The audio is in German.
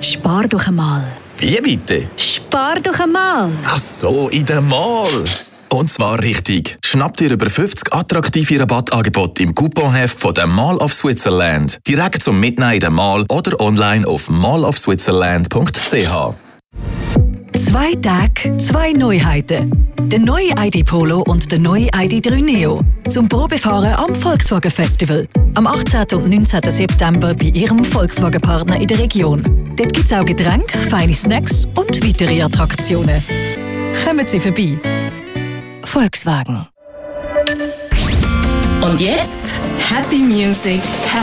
Spar doch einmal. Wie bitte? Spar doch einmal. Ach so, in der Mall. Und zwar richtig. Schnapp dir über 50 attraktive Rabattangebote im Couponheft von der Mall of Switzerland. Direkt zum Mitnehmen in der Mall oder online auf mallofswitzerland.ch. 2 Tage, 2 Neuheiten. Der neue ID Polo und der neue ID3 Neo. Zum Probefahren am Volkswagen Festival. Am 18. und 19. September bei Ihrem Volkswagen-Partner in der Region. Dort gibt es auch Getränke, feine Snacks und weitere Attraktionen. Kommen Sie vorbei. Volkswagen. Und jetzt Happy Music,